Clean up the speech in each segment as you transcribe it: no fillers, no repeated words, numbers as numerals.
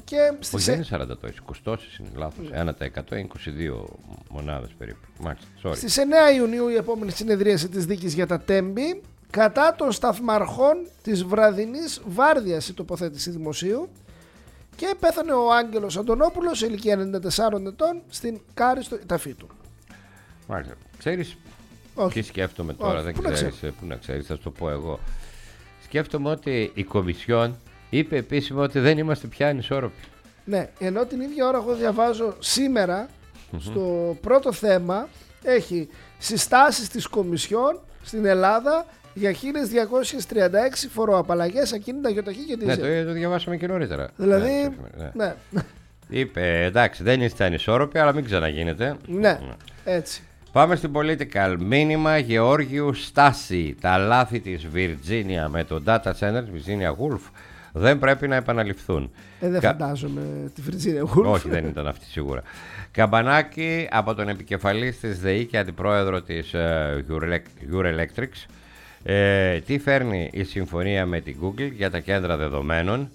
Και όχι, δεν είναι 40 τόσες, 20 τόσες είναι λάθος. 1% είναι 22 μονάδες περίπου. Μάλιστα, στις 9 Ιουνίου η επόμενη συνεδρίαση της δίκης για τα Τέμπη. Κατά των σταθμαρχών της βραδινής βάρδιας η τοποθέτηση δημοσίου. Και πέθανε ο Άγγελος Αντωνόπουλος σε ηλικία 94 ετών στην Κάριστο ταφή του. Μάλιστα. Ξέρεις τι σκέφτομαι τώρα? Δεν ξέρεις. Πού να ξέρεις, θα σου το πω εγώ. Σκέφτομαι ότι η Κομισιόν είπε επίσημα ότι δεν είμαστε πια ανισόρροποι. Ναι, ενώ την ίδια ώρα εγώ διαβάζω σήμερα στο πρώτο θέμα έχει συστάσεις της Κομισιόν στην Ελλάδα για 1.236 φοροαπαλλαγές ακίνητα, γιοταχή και δίζελ. Ναι, το διαβάσαμε και νωρίτερα. Δηλαδή, ναι. Είπε εντάξει, δεν είστε ανισόρροποι, αλλά μην ξαναγίνετε. Ναι, έτσι. Πάμε στην Political. Μήνυμα Γεώργιου Στάση. Τα λάθη της Virginia με το data center της Virginia Woolf δεν πρέπει να επαναληφθούν. Δεν φαντάζομαι τη Virginia Woolf. Όχι, δεν ήταν αυτή σίγουρα. Καμπανάκι από τον επικεφαλής της ΔΕΗ και αντιπρόεδρο της Eurelectrics. Τι φέρνει η συμφωνία με την Google για τα κέντρα δεδομένων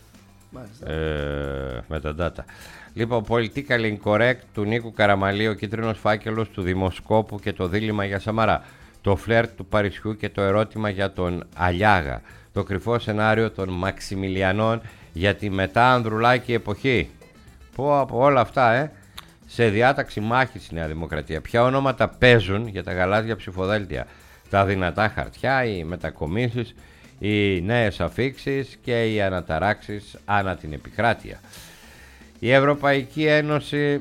με τα data. Λοιπόν, Political Incorrect του Νίκου Καραμαλή, ο κίτρινος φάκελος του δημοσκόπου και το δίλημμα για Σαμαρά. Το φλερτ του Παρισιού και το ερώτημα για τον Αλιάγα. Το κρυφό σενάριο των Μαξιμιλιανών για τη μετά Ανδρουλάκη εποχή. Πω από όλα αυτά, σε διάταξη μάχης η Νέα Δημοκρατία. Ποια ονόματα παίζουν για τα γαλάζια ψηφοδέλτια? Τα δυνατά χαρτιά, οι μετακομίσεις, οι νέες αφίξεις και οι αναταράξεις ανά την επικράτεια. Η Ευρωπαϊκή Ένωση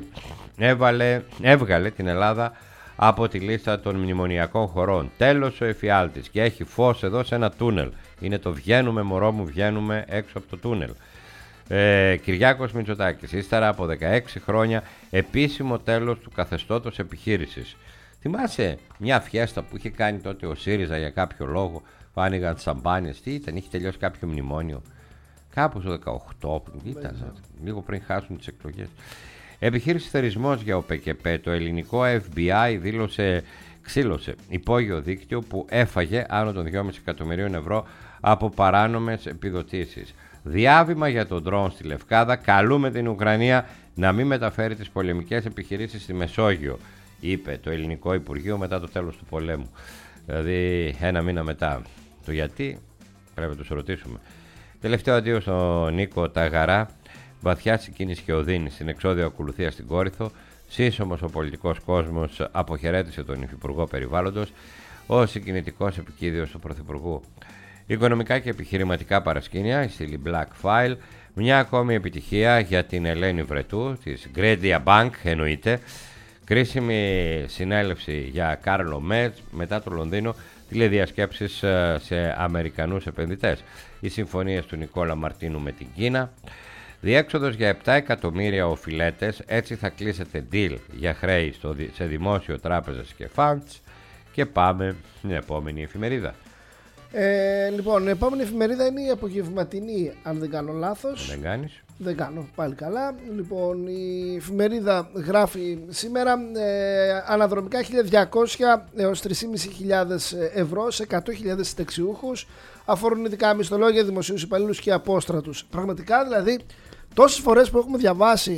έβγαλε την Ελλάδα από τη λίστα των μνημονιακών χωρών. Τέλος ο εφιάλτης και έχει φως εδώ σε ένα τούνελ. Είναι το βγαίνουμε μωρό μου, βγαίνουμε έξω από το τούνελ. Κυριάκος Μητσοτάκης, ύστερα από 16 χρόνια επίσημο τέλος του καθεστώτος επιχείρησης. Θυμάσαι μια φιέστα που είχε κάνει τότε ο ΣΥΡΙΖΑ για κάποιο λόγο, που άνοιγαν σαμπάνιες, τι ήταν, είχε τελειώσει κάποιο μνημόνιο. Κάπου στο 18 ήταν, λίγο πριν χάσουν τις εκλογές. Επιχείρηση θερισμός για ΟΠΕΚΕΠΕ. Το ελληνικό FBI ξύλωσε υπόγειο δίκτυο που έφαγε άνω των 2,5 εκατομμυρίων ευρώ από παράνομες επιδοτήσεις. Διάβημα για τον ντρόουν στη Λευκάδα. Καλούμε την Ουκρανία να μην μεταφέρει τις πολεμικές επιχειρήσεις στη Μεσόγειο, είπε το ελληνικό Υπουργείο μετά το τέλος του πολέμου. Δηλαδή ένα μήνα μετά. Το γιατί πρέπει να τους ρωτήσουμε. Τελευταίο αντίο στον Νίκο Ταγαρά. Βαθιά συγκίνηση και οδύνη στην εξώδιο ακολουθία στην Κόρινθο. Σύσσωμος ο πολιτικός κόσμος αποχαιρέτησε τον Υφυπουργό Περιβάλλοντος, ο συγκινητικός επικίδιος του Πρωθυπουργού. Οικονομικά και επιχειρηματικά παρασκήνια, η στήλη Black File. Μια ακόμη επιτυχία για την Ελένη Βρετού, της Gredia Bank εννοείται. Κρίσιμη συνέλευση για Κάρλο Μέτς μετά το Λονδίνο, τηλεδιασκέψεις σε Αμερικανούς επενδυτές. Οι συμφωνίες του Νικόλα Μαρτίνου με την Κίνα. Διέξοδος για 7 εκατομμύρια οφειλέτες, έτσι θα κλείσετε deal για χρέη σε δημόσιο, τράπεζες και funds. Και πάμε στην επόμενη εφημερίδα. Λοιπόν, η επόμενη εφημερίδα είναι η απογευματινή, αν δεν κάνω λάθος. Δεν κάνεις. Δεν κάνω, πάλι καλά. Λοιπόν, η εφημερίδα γράφει σήμερα αναδρομικά 1.200 έως 3.500 ευρώ σε 100.000 συνταξιούχους. Αφορούν ειδικά μισθολόγια, δημοσίους υπαλλήλους και απόστρατους. Πραγματικά δηλαδή, τόσες φορές που έχουμε διαβάσει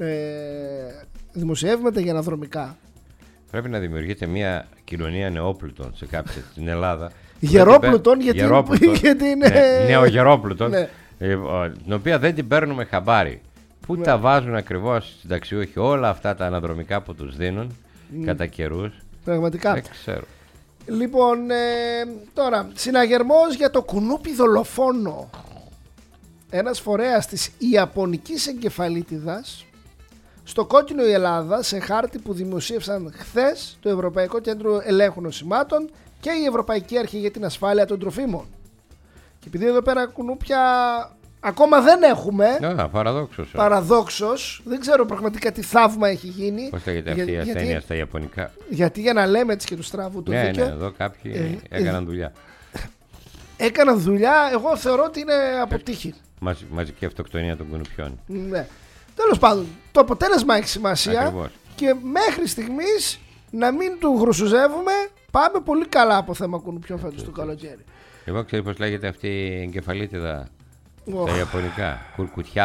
δημοσιεύματα για αναδρομικά. Πρέπει να δημιουργείται μια κοινωνία νεόπλουτων σε κάποια στην Ελλάδα. Γερόπλουτων, γιατί είναι. Ναι, νεογερόπλουτων. Ναι. Την οποία δεν την παίρνουν χαμπάρι. Πού τα βάζουν ακριβώς οι συνταξιούχοι όλα αυτά τα αναδρομικά που τους δίνουν κατά καιρούς? Πραγματικά. Δεν ξέρω. Λοιπόν, τώρα, συναγερμός για το κουνούπι δολοφόνο. Ένας φορέας της Ιαπωνικής εγκεφαλίτιδας στο κόκκινο η Ελλάδα, σε χάρτη που δημοσίευσαν χθες το Ευρωπαϊκό Κέντρο Ελέγχου Νοσημάτων και η Ευρωπαϊκή Αρχή για την Ασφάλεια των Τροφίμων. Και επειδή εδώ πέρα κουνούπια ακόμα δεν έχουμε. Παραδόξως. Δεν ξέρω πραγματικά τι θαύμα έχει γίνει. Πώς λέγεται αυτή η ασθένεια στα Ιαπωνικά? Γιατί για να λέμε έτσι και του στραβού το δίκαιο. Ναι, εδώ κάποιοι έκαναν δουλειά. Έκαναν δουλειά, εγώ θεωρώ ότι είναι αποτύχει. Μαζική αυτοκτονία των κουνουπιών. Ναι. Τέλος πάντων, το αποτέλεσμα έχει σημασία. Ακριβώς. Και μέχρι στιγμής να μην του γρουσουζεύουμε. Πάμε πολύ καλά από θέμα κουνουπιών φέτος το καλοκαίρι. Εγώ ξέρω πώς λέγεται αυτή η εγκεφαλίτιδα στα Ιαπωνικά. Κουρκουτιά